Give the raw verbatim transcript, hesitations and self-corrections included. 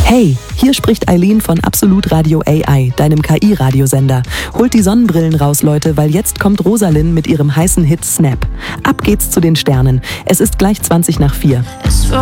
Hey, hier spricht Eileen von Absolut Radio A I, deinem K I-Radiosender. Holt die Sonnenbrillen raus, Leute, weil jetzt kommt Rosalind mit ihrem heißen Hit Snap. Ab geht's zu den Sternen. Es ist gleich zwanzig nach vier.